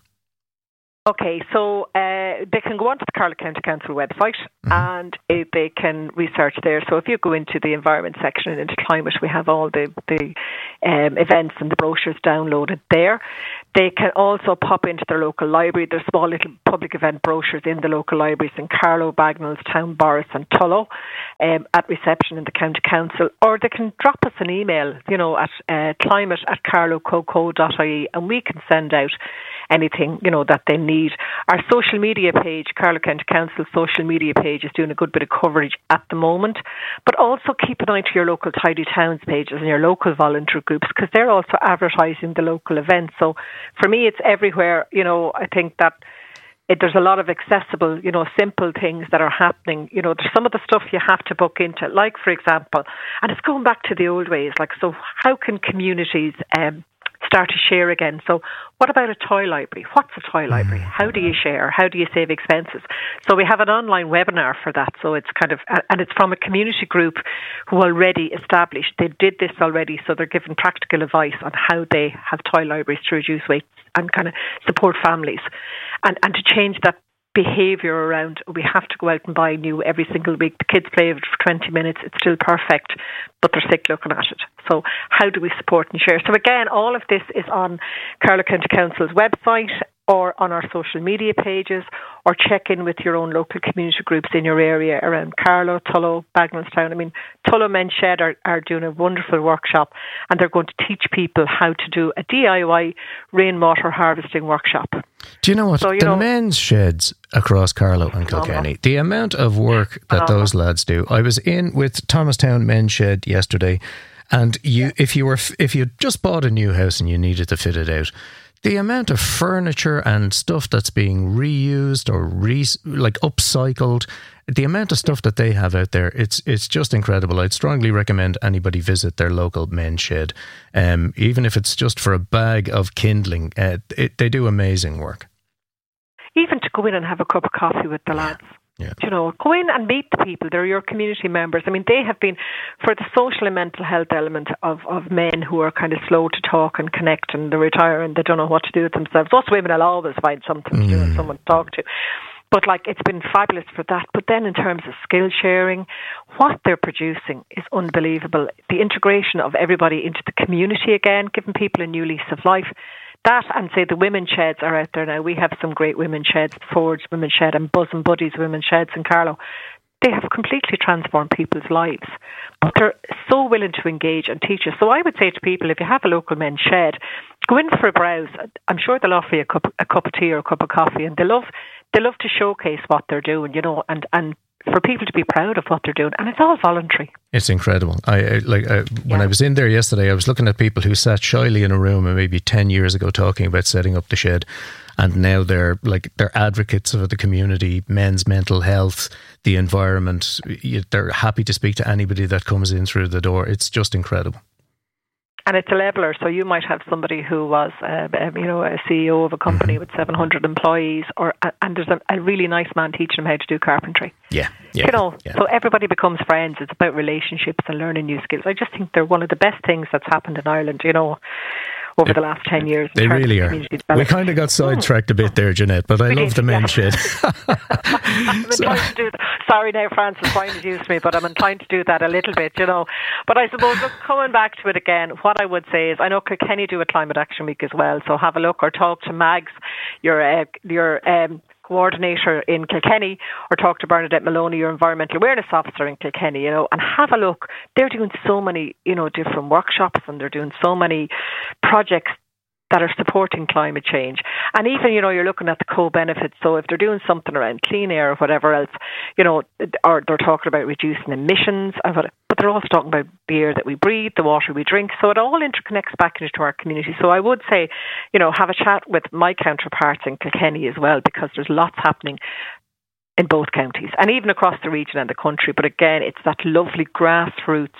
Okay, so uh, they can go onto the Carlow County Council website mm-hmm. and uh, they can research there. So if you go into the environment section and into climate, we have all the, the um, events and the brochures downloaded there. They can also pop into their local library. There's small little public event brochures in the local libraries in Carlow, Bagnalls, Town, Boris and Tullow um, at reception in the County Council. Or they can drop us an email, you know, at uh, climate at carlowcoco dot I E and we can send out anything, you know, that they need. Our social media page, Carlow County Council social media page, is doing a good bit of coverage at the moment. But also keep an eye to your local Tidy Towns pages and your local volunteer groups because they're also advertising the local events. So for me, it's everywhere. You know, I think that it, there's a lot of accessible, you know, simple things that are happening. You know, there's some of the stuff you have to book into, like, for example, and it's going back to the old ways, like, so how can communities um, start to share again? So what about a toy library? What's a toy library? How do you share? How do you save expenses? So we have an online webinar for that. So it's kind of, and it's from a community group who already established, they did this already. So they're giving practical advice on how they have toy libraries to reduce waste and kind of support families and, and to change that behaviour around we have to go out and buy new every single week. The kids play with it for twenty minutes, it's still perfect, but they're sick looking at it. So how do we support and share? So again, all of this is on Carlow County Council's website or on our social media pages, or check in with your own local community groups in your area around Carlow, Tullow, Bagnallstown. I mean, Tullow Men's Shed are, are doing a wonderful workshop and they're going to teach people how to do a D I Y rainwater harvesting workshop. Do you know what? So, you the know, men's sheds across Carlow and Kilkenny, the amount of work that those lads do. I was in with Thomastown Men's Shed yesterday, and you, yeah. if you were, if you just bought a new house and you needed to fit it out, the amount of furniture and stuff that's being reused or re, like upcycled, the amount of stuff that they have out there, it's it's just incredible. I'd strongly recommend anybody visit their local men's shed, um, even if it's just for a bag of kindling. Uh, it, they do amazing work. Even to go in and have a cup of coffee with the lads. Yeah. You know, go in and meet the people. They're your community members. I mean, they have been, for the social and mental health element of, of men who are kind of slow to talk and connect and they retire and they don't know what to do with themselves. Us women will always find something mm. to do and someone to talk to. But like, it's been fabulous for that. But then in terms of skill sharing, what they're producing is unbelievable. The integration of everybody into the community again, giving people a new lease of life. That and say the women's sheds are out there now. We have some great women's sheds, Forge Women's Shed and Bosom Buddies Women's Sheds in Carlow. They have completely transformed people's lives. But they're so willing to engage and teach us. So I would say to people, if you have a local men's shed, go in for a browse. I'm sure they'll offer you a cup, a cup of tea or a cup of coffee, and they love they love to showcase what they're doing, you know, and, and for people to be proud of what they're doing, and it's all voluntary. It's incredible. I, I like I, when yeah. I was in there yesterday, I was looking at people who sat shyly in a room and maybe ten years ago talking about setting up the shed, and now they're like they're advocates of the community, men's mental health, the environment. They're happy to speak to anybody that comes in through the door. It's just incredible. And it's a leveller, so you might have somebody who was, uh, you know, a C E O of a company mm-hmm. with seven hundred employees, or and there's a, a really nice man teaching them how to do carpentry. Yeah, yeah. You know, yeah. so everybody becomes friends. It's about relationships and learning new skills. I just think they're one of the best things that's happened in Ireland, you know, over the last ten years. They really are. We kind of got sidetracked a bit there, Jeanette, but I we love did, the men's yeah. shed. I'm so. inclined to do that. Sorry now, Francis, trying to use me, but I'm inclined to do that a little bit, you know. But I suppose, look, coming back to it again, what I would say is, I know Kilkenny do a Climate Action Week as well, so have a look or talk to Mags, your uh, your um, coordinator in Kilkenny, or talk to Bernadette Maloney, your environmental awareness officer in Kilkenny, you know, and have a look. They're doing so many, you know, different workshops, and they're doing so many projects that are supporting climate change. And even, you know, you're looking at the co-benefits. So if they're doing something around clean air or whatever else, you know, or they're talking about reducing emissions, but they're also talking about the air that we breathe, the water we drink. So it all interconnects back into our community. So I would say, you know, have a chat with my counterparts in Kilkenny as well, because there's lots happening in both counties and even across the region and the country. But again, it's that lovely grassroots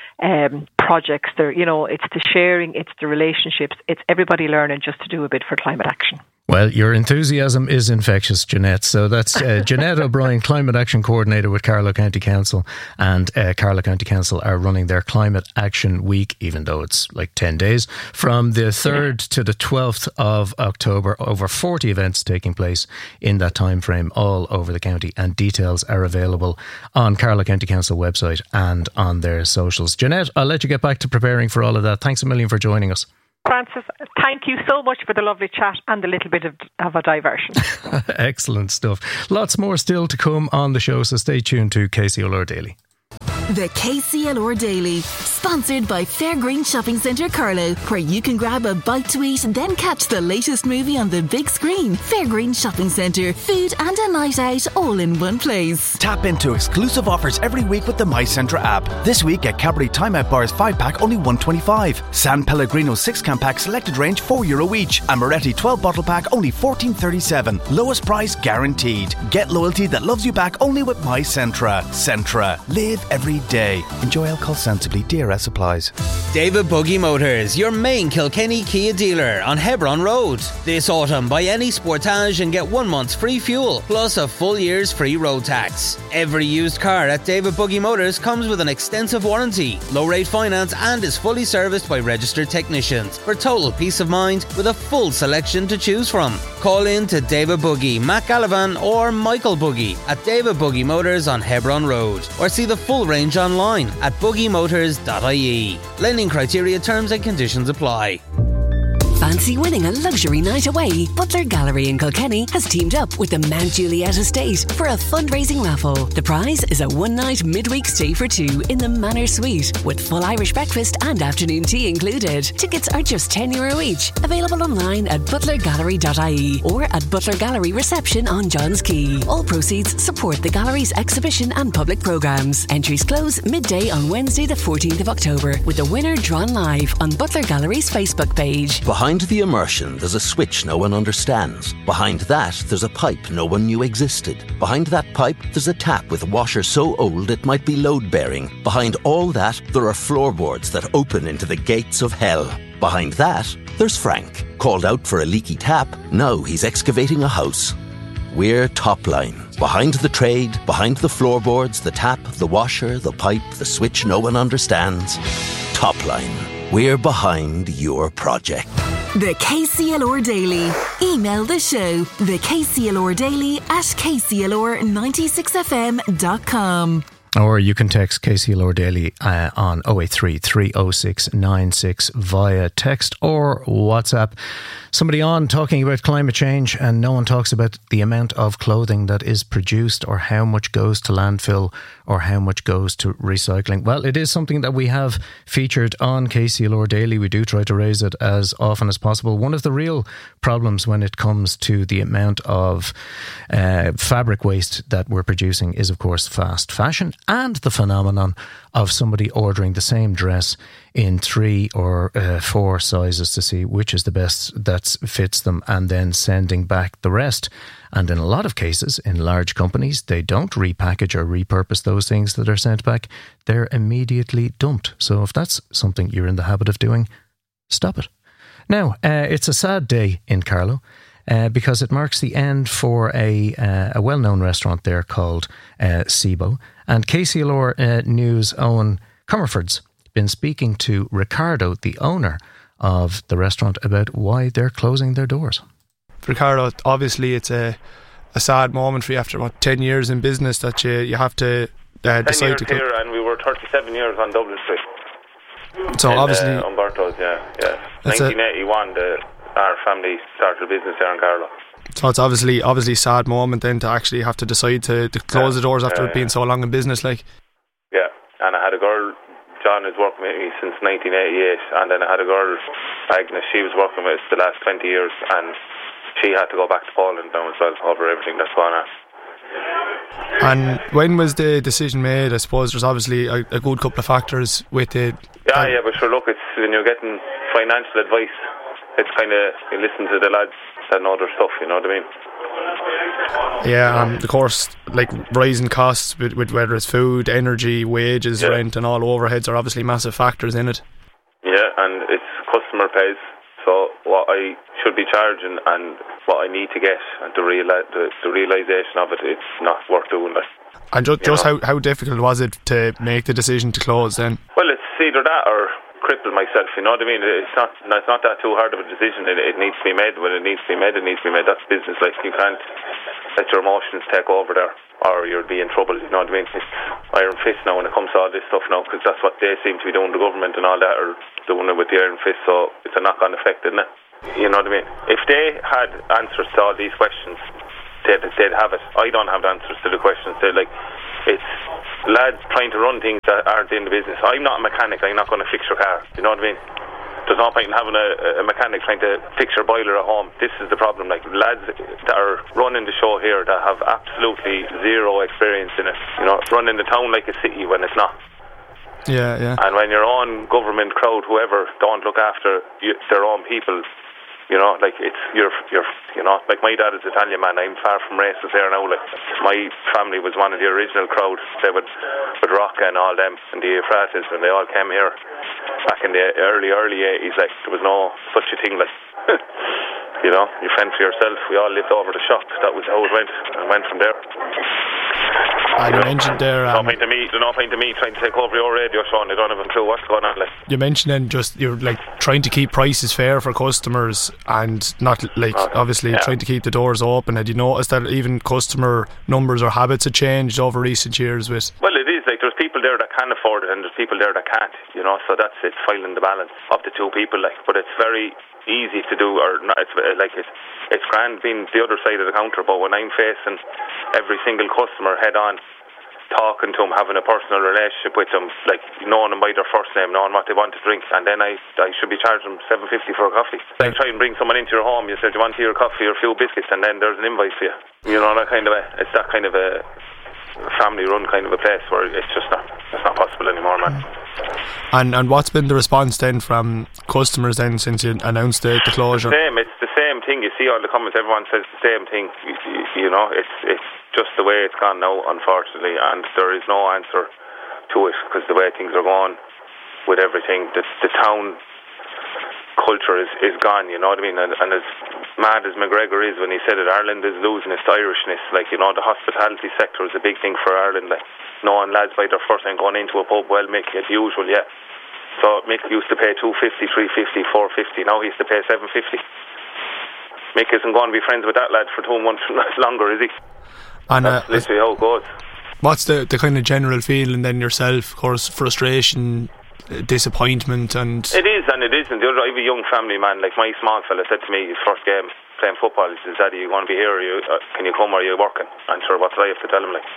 Um, projects. There, you know, it's the sharing, it's the relationships, it's everybody learning just to do a bit for climate action. Well, your enthusiasm is infectious, Jeanette. So that's uh, Jeanette O'Brien, Climate Action Coordinator with Carlow County Council. And uh, Carlow County Council are running their Climate Action Week, even though it's like ten days, from the third to the twelfth of October. Over forty events taking place in that time frame all over the county. And details are available on Carlow County Council website and on their socials. Jeanette, I'll let you get back to preparing for all of that. Thanks a million for joining us. Francis, thank you so much for the lovely chat and a little bit of, of a diversion. Excellent stuff. Lots more still to come on the show, so stay tuned to K C L R Daily. The K C L R Daily, sponsored by Fairgreen Shopping Centre Carlow, where you can grab a bite to eat and then catch the latest movie on the big screen. Fairgreen Shopping Centre, food and a night out all in one place. Tap into exclusive offers every week with the My Centre app. This week, get Cadbury Time Out Bars five pack only one twenty-five. San Pellegrino six can pack selected range four euro each. And Moretti twelve bottle pack only fourteen thirty-seven. Lowest price guaranteed. Get loyalty that loves you back only with My Centre. Centre. Live every day. Enjoy alcohol sensibly. D R S applies. David Buggy Motors, your main Kilkenny Kia dealer on Hebron Road. This autumn, buy any Sportage and get one month's free fuel, plus a full year's free road tax. Every used car at David Buggy Motors comes with an extensive warranty, low rate finance, and is fully serviced by registered technicians for total peace of mind with a full selection to choose from. Call in to David Buggy, Matt Gallivan or Michael Buggy at David Buggy Motors on Hebron Road, or see the full range online at buggy motors dot I E. Lending criteria, terms and conditions apply. Fancy winning a luxury night away? Butler Gallery in Kilkenny has teamed up with the Mount Juliet Estate for a fundraising raffle. The prize is a one-night midweek stay for two in the Manor Suite with full Irish breakfast and afternoon tea included. Tickets are just ten euro each. Available online at butler gallery dot I E or at Butler Gallery Reception on Johns Quay. All proceeds support the gallery's exhibition and public programmes. Entries close midday on Wednesday the fourteenth of October, with the winner drawn live on Butler Gallery's Facebook page. Behind the immersion, there's a switch no one understands. Behind that, there's a pipe no one knew existed. Behind that pipe, there's a tap with a washer so old it might be load-bearing. Behind all that, there are floorboards that open into the gates of hell. Behind that, there's Frank. Called out for a leaky tap, now he's excavating a house. We're Topline. Behind the trade, behind the floorboards, the tap, the washer, the pipe, the switch no one understands. Topline. We're behind your project. The K C L R Daily. Email the show, the K C L R Daily at k c l r ninety-six f m dot com. Or you can text K C L R Daily uh, on oh eight three, three oh six, nine six via text or WhatsApp. Somebody on talking about climate change, and no one talks about the amount of clothing that is produced or how much goes to landfill or how much goes to recycling. Well, it is something that we have featured on K C L R Daily. We do try to raise it as often as possible. One of the real problems when it comes to the amount of uh, fabric waste that we're producing is, of course, fast fashion and the phenomenon of somebody ordering the same dress in three or uh, four sizes to see which is the best that fits them and then sending back the rest. And in a lot of cases, in large companies, they don't repackage or repurpose those things that are sent back. They're immediately dumped. So if that's something you're in the habit of doing, stop it. Now, uh, it's a sad day in Carlow. Uh, because it marks the end for a uh, a well-known restaurant there called uh, Sibo. And K C L R uh, News' own Comerford's been speaking to Ricardo, the owner of the restaurant, about why they're closing their doors. Ricardo, obviously it's a a sad moment for you after, what, ten years in business that you, you have to uh, decide years to close. Here, and we were thirty-seven years on Dublin Street. So in, obviously... Uh, Umberto's, yeah. yeah. nineteen eighty-one, the... our family started a business there in Carlow. So it's obviously obviously a sad moment then to actually have to decide to, to close yeah, the doors after uh, it being so long in business, like. Yeah, and I had a girl, John is working with me since nineteen eighty-eight, and then I had a girl, Agnes, she was working with us the last twenty years, and she had to go back to Poland now as well over everything that's going on. And when was the decision made? I suppose there's obviously a, a good couple of factors with it. Yeah, yeah, but sure, look, it's when you're getting financial advice, it's kind of, you listen to the lads that know their stuff, you know what I mean? Yeah, and of course, like rising costs with, with whether it's food, energy, wages, yeah. rent and all overheads are obviously massive factors in it. Yeah, and it's customer pays, So what I should be charging and what I need to get, and the, real, the, the realisation of it, it's not worth doing that. And just, just how, how difficult was it to make the decision to close then? Well, it's either that or cripple myself, you know what I mean? It's not it's not that too hard of a decision. It, it needs to be made. When it needs to be made, it needs to be made. That's business. Like, you can't let your emotions take over there, or you'll be in trouble, you know what I mean? It's iron fist now when it comes to all this stuff now, because that's what they seem to be doing, the government and all that, are doing it with the iron fist, so it's a knock-on effect, isn't it? You know what I mean? If they had answers to all these questions, they'd, they'd have it. I don't have the answers to the questions. They're like, it's lads trying to run things that aren't in the business. I'm not a mechanic. I'm not going to fix your car. You know what I mean? There's no point in having a, a mechanic trying to fix your boiler at home. This is the problem. Like, lads that are running the show here that have absolutely zero experience in it. You know, running the town like a city when it's not. Yeah, yeah. And when your own government crowd, whoever, don't look after you, their own people, you know, like, it's you're you're you know, like, my dad is Italian, man. I'm far from racist there now. Like, my family was one of the original crowd. They would with Rocca and all them and the Euphrates, and they all came here back in the early early eighties. Like, there was no such a thing. Like, you know, you fend for yourself. We all lived over the shop. That was how it went, and went from there. And you mentioned there, um, no point to me, no point to me trying to take over your radio, Sean. I don't have a clue what's going on. Like, you mentioned then just you're like trying to keep prices fair for customers, and not like oh, obviously yeah. trying to keep the doors open. Had you noticed that even customer numbers or habits have changed over recent years? With well, it is like there's people there that can afford it, and there's people there that can't. You know, so that's it, finding the balance of the two people. Like, but it's very easy to do, or not, it's like it's it's grand being the other side of the counter. But when I'm facing every single customer head on, talking to them, having a personal relationship with them, like knowing them by their first name, knowing what they want to drink, and then I I should be charging them seven fifty for a coffee. Like, try and bring someone into your home. You said you want your coffee or a few biscuits, and then there's an invoice for you. You know, that kind of a, it's that kind of a family-run kind of a place where it's just not it's not possible anymore, man. And and what's been the response then from customers then since you announced the, the closure? The same, it's the same thing. You see all the comments, everyone says the same thing. You, you, you know, it's it's just the way it's gone now, unfortunately, and there is no answer to it because the way things are going with everything, the, the town culture is, is gone, you know what I mean? And, and as mad as McGregor is when he said it, Ireland is losing its Irishness. Like, you know, the hospitality sector is a big thing for Ireland. Like, knowing lads by their first time going into a pub, well, Mick, as usual, yeah. So Mick used to pay two fifty, three fifty, four fifty. Now he has to pay seven fifty. Mick isn't going to be friends with that lad for two months longer, is he? And uh, that's literally how it goes. What's the, the kind of general feeling then yourself? Of course, frustration, disappointment, and it is and it isn't. The other, I have a young family, man. Like, my small fella said to me his first game playing football, he says, "Daddy, you want to be here? Or you, uh, can you come? Or are you working?" And sure, what do I have to tell him? Like,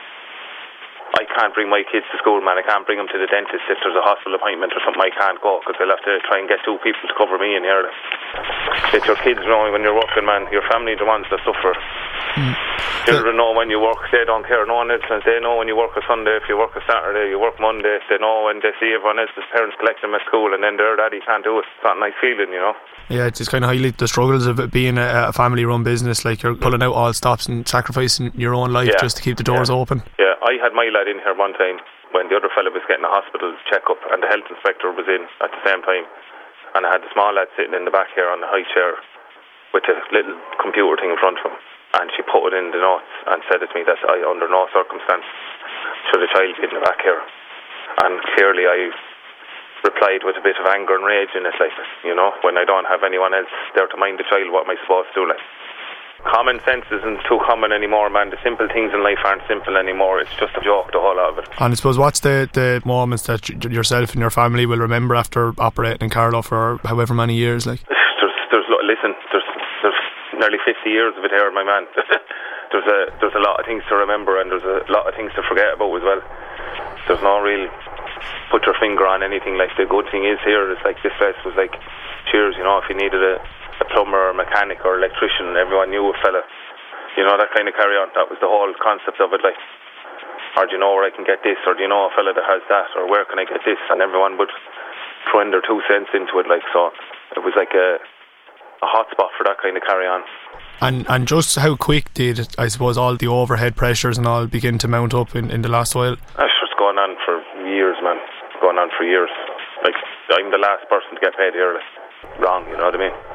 I can't bring my kids to school, man. I can't bring them to the dentist if there's a hospital appointment or something. I can't go because they'll have to try and get two people to cover me in here. It's your kids know when you're working, man. Your family are the ones that suffer. Mm. Children know when you work. They don't care. No one else. They know when you work a Sunday. If you work a Saturday, you work Monday. They know when they see everyone else's parents collect them at school, and then their daddy can't do it. It's not a nice feeling, you know. Yeah, it's kind of highlight the struggles of it being a, a family-run business. Like, you're pulling out all stops and sacrificing your own life yeah. just to keep the doors yeah. open. Yeah, I had my lad in here one time when the other fella was getting a hospital check-up, and the health inspector was in at the same time, and I had the small lad sitting in the back here on the high chair with a little computer thing in front of him, and she put it in the notes and said it to me that I, under no circumstance should a child be in the back here. And clearly I replied with a bit of anger and rage in it, like, you know, when I don't have anyone else there to mind the child, what am I supposed to do? Like, common sense isn't too common anymore, man. The simple things in life aren't simple anymore. It's just a joke, the whole lot of it. And I suppose, what's the, the moments that y- yourself and your family will remember after operating in Carlow for however many years? Like, there's, there's listen, there's, there's nearly fifty years of it here, my man. there's a there's a lot of things to remember, and there's a lot of things to forget about as well. There's no real put your finger on anything. Like, the good thing is here is, like, this place was like cheers, you know, if you needed a, a plumber or mechanic or electrician, everyone knew a fella, you know, that kind of carry on. That was the whole concept of it. Like, or do you know where I can get this, or do you know a fella that has that, or where can I get this? And everyone would throw in their two cents into it. Like, so it was like a a hot spot for that kind of carry on. And and just how quick did, I suppose, all the overhead pressures and all begin to mount up in, in the last while? That's just going on for years, man. It's going on for years. Like, I'm the last person to get paid here. Like, wrong, you know what I mean?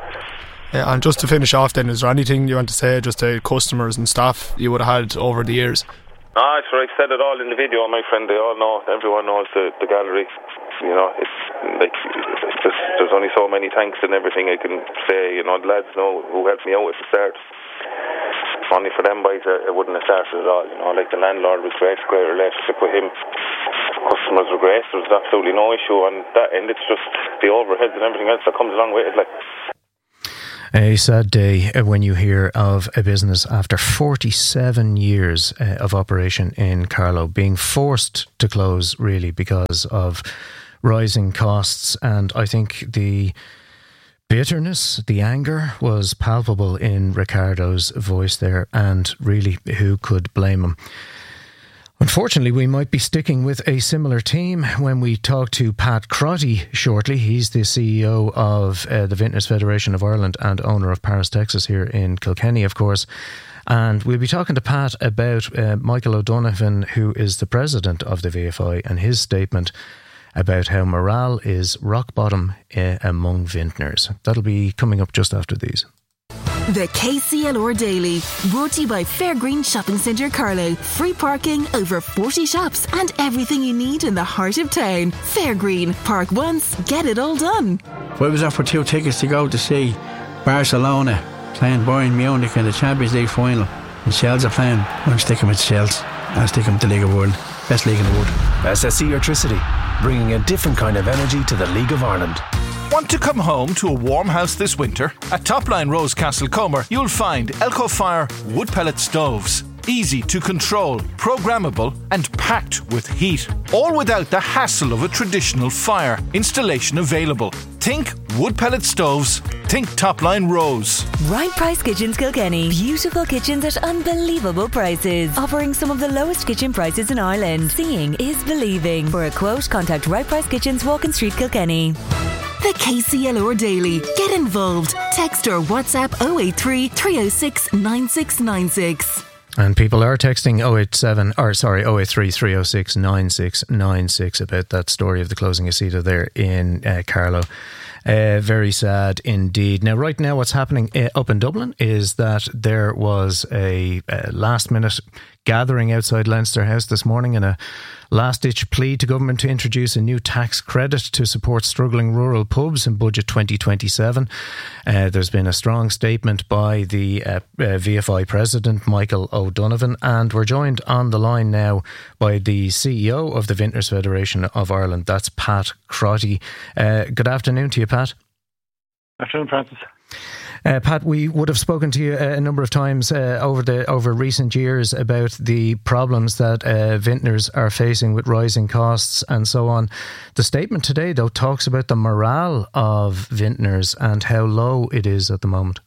Yeah, and just to finish off then, is there anything you want to say just to customers and staff you would have had over the years? Ah, sure, I said it all in the video, my friend. They all know, everyone knows the, the gallery. You know, it's like, it's just, there's only so many thanks and everything I can say. You know, the lads know who helped me out at the start. Only for them boys, it wouldn't have started at all. You know, like the landlord was great, great relationship with him. Customers were great. There was absolutely no issue on that end. It's just the overheads and everything else that comes along with it. Like. A sad day when you hear of a business after forty-seven years uh, of operation in Carlow being forced to close, really, because of rising costs. And I think the bitterness, the anger was palpable in Ricardo's voice there, and really, who could blame him? Unfortunately, we might be sticking with a similar team when we talk to Pat Crotty shortly. He's the C E O of uh, the Vintners Federation of Ireland and owner of Paris, Texas here in Kilkenny, of course. And we'll be talking to Pat about uh, Michael O'Donovan, who is the president of the V F I, and his statement about how morale is rock bottom uh, among vintners. That'll be coming up just after these. The K C L R Daily, brought to you by Fairgreen Shopping Centre Carlow. Free parking, over forty shops and everything you need in the heart of town. Fairgreen, park once, get it all done. If I was offered two tickets to go to see Barcelona playing Bayern Munich in the Champions League final and Shels are playing, I'm sticking with Shels. I'll stick them with the League of Ireland. Best league in the world. S S E Electricity, bringing a different kind of energy to the League of Ireland. Want to come home to a warm house this winter? At Topline Rose Castle Comer, you'll find Elco-Fire wood pellet stoves. Easy to control, programmable and packed with heat. All without the hassle of a traditional fire. Installation available. Think wood pellet stoves. Think Topline Rose. Right Price Kitchens Kilkenny. Beautiful kitchens at unbelievable prices. Offering some of the lowest kitchen prices in Ireland. Seeing is believing. For a quote, contact Right Price Kitchens, Walking Street, Kilkenny. The K C L R Daily. Get involved. Text or WhatsApp oh eight three, three oh six, nine six nine six. And people are texting oh eight seven, or sorry, oh eight three, three oh six, nine six nine six about that story of the closing of CETA there in uh, Carlow. Uh, very sad indeed. Now, right now, what's happening uh, up in Dublin is that there was a, a last minute gathering outside Leinster House this morning in a last-ditch plea to government to introduce a new tax credit to support struggling rural pubs in Budget twenty twenty-seven. Uh, there's been a strong statement by the uh, uh, V F I President, Michael O'Donovan, and we're joined on the line now by the C E O of the Vintners Federation of Ireland. That's Pat Crotty. Uh, good afternoon to you, Pat. Good afternoon, Francis. Uh, Pat, we would have spoken to you a number of times uh, over the over recent years about the problems that uh, vintners are facing with rising costs and so on. The statement today, though, talks about the morale of vintners and how low it is at the moment.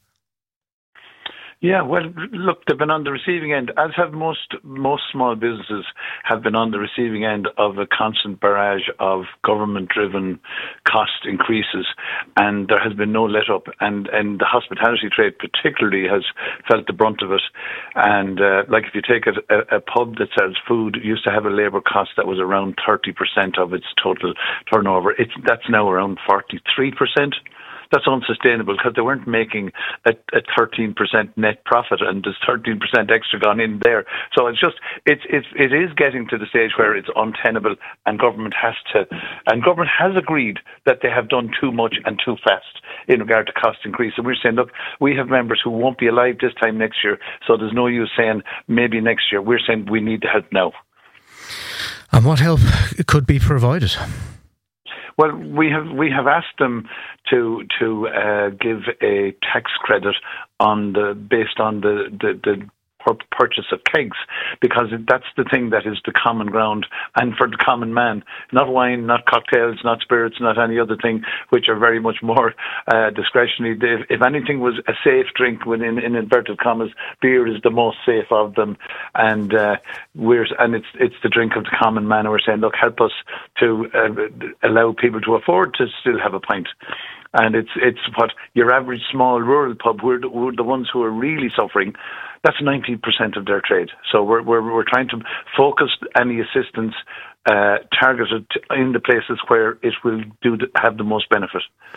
Yeah, well, look, they've been on the receiving end, as have most most small businesses have been on the receiving end of a constant barrage of government-driven cost increases, and there has been no let-up. And, and the hospitality trade particularly has felt the brunt of it. And uh, like if you take a, a, a pub that sells food, it used to have a labour cost that was around thirty percent of its total turnover. It's, that's now around forty-three percent. That's unsustainable because they weren't making a, a thirteen percent net profit, and there's thirteen percent extra gone in there. So it's just, it's, it's, it is getting to the stage where it's untenable, and government has to, and government has agreed that they have done too much and too fast in regard to cost increase. And we're saying, look, we have members who won't be alive this time next year, so there's no use saying maybe next year. We're saying we need the help now. And what help could be provided? Well, we have we have asked them to to uh, give a tax credit on the based on the the, the purchase of kegs, because that's the thing that is the common ground, and for the common man, not wine, not cocktails, not spirits, not any other thing, which are very much more uh, discretionary. If, if anything was a safe drink, within in inverted commas, beer is the most safe of them, and uh, we're and it's it's the drink of the common man. And we're saying, look, help us to uh, allow people to afford to still have a pint. And it's it's what your average small rural pub, we're the, we're the ones who are really suffering. That's ninety percent of their trade. So we're we're we're trying to focus any assistance uh, targeted in the places where it will do the, have the most benefit.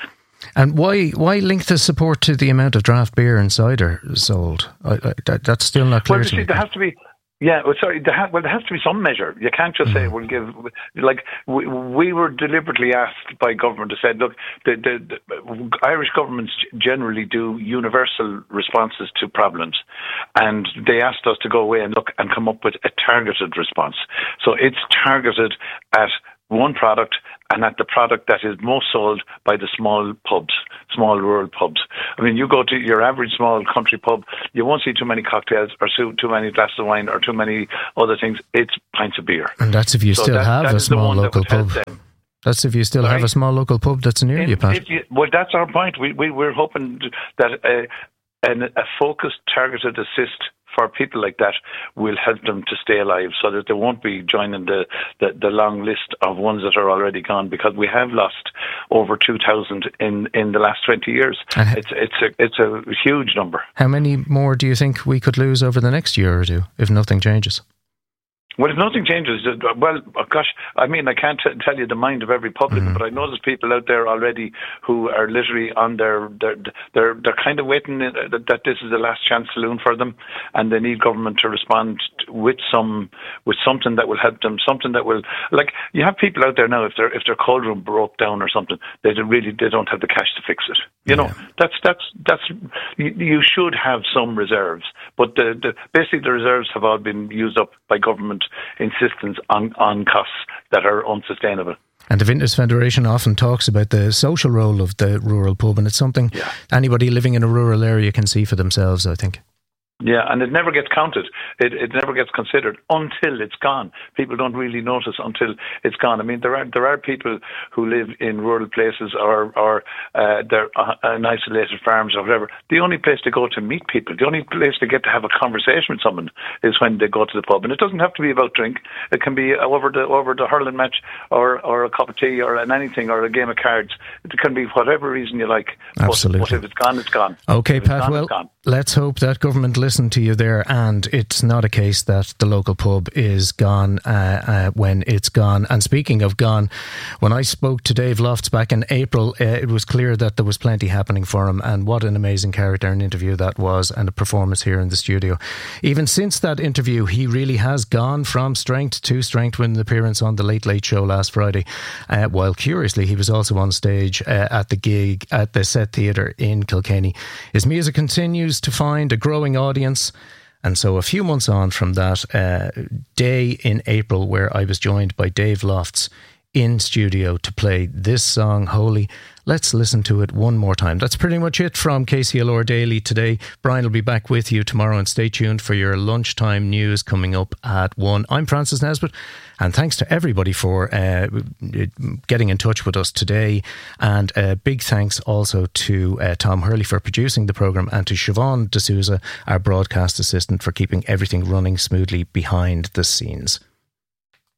And why why link the support to the amount of draft beer and cider sold? I, I, that, that's still not clear well, to see, me. There has to be. Yeah, well, sorry. There ha- well, there has to be some measure. You can't just say we'll give. Like we, we were deliberately asked by government to say, look, the, the, the Irish governments generally do universal responses to problems, and they asked us to go away and look and come up with a targeted response. So it's targeted at one product and at the product that is most sold by the small pubs, small rural pubs. I mean, you go to your average small country pub, you won't see too many cocktails or too, too many glasses of wine or too many other things. It's pints of beer. And that's if you so still that, have that a small local pub. That's if you still Sorry? have a small local pub that's near If, you, Pat. if you, well, that's our point. We, we, we're hoping that a, an, a focused, targeted assist for people like that will help them to stay alive so that they won't be joining the, the, the long list of ones that are already gone, because we have lost over two thousand in, in the last twenty years. Uh-huh. It's, it's, a, it's a huge number. How many more do you think we could lose over the next year or two if nothing changes? Well, if nothing changes, well, gosh, I mean, I can't t- tell you the mind of every public, mm-hmm. but I know there's people out there already who are literally on their, their, they're, they're kind of waiting that, that this is the last chance saloon for them, and they need government to respond with some, with something that will help them, something that will, like, you have people out there now, if their, if their cold room broke down or something, they really, they don't have the cash to fix it. You know, yeah. that's, that's, that's, you, you should have some reserves, but the, the, basically the reserves have all been used up by government insistence on, on costs that are unsustainable. And the Vintners Federation often talks about the social role of the rural pub, and it's something yeah. anybody living in a rural area can see for themselves, I think. Yeah, and it never gets counted. It it never gets considered until it's gone. People don't really notice until it's gone. I mean, there are there are people who live in rural places or or uh, they're uh, in isolated farms or whatever. The only place to go to meet people, the only place to get to have a conversation with someone is when they go to the pub. And it doesn't have to be about drink. It can be over the over the hurling match or or a cup of tea or an anything or a game of cards. It can be whatever reason you like. Absolutely. But, but if it's gone, it's gone. Okay, if Pat. Gone, well, let's hope that government listen to you there, and it's not a case that the local pub is gone uh, uh, when it's gone. And speaking of gone, when I spoke to Dave Lofts back in April, uh, it was clear that there was plenty happening for him, and what an amazing character and interview that was, and a performance here in the studio. Even since that interview, he really has gone from strength to strength with an appearance on the Late Late Show last Friday, uh, while curiously he was also on stage uh, at the gig at the Set Theatre in Kilkenny. His music continues to find a growing audience. And so a few months on from that uh, day in April where I was joined by Dave Lofts in studio to play this song, Holy, let's listen to it one more time. That's pretty much it from K C L R Daily today. Brian will be back with you tomorrow, and stay tuned for your lunchtime news coming up at one. I'm Francis Nesbitt, and thanks to everybody for uh, getting in touch with us today. And uh, big thanks also to uh, Tom Hurley for producing the programme, and to Siobhan D'Souza, our broadcast assistant, for keeping everything running smoothly behind the scenes.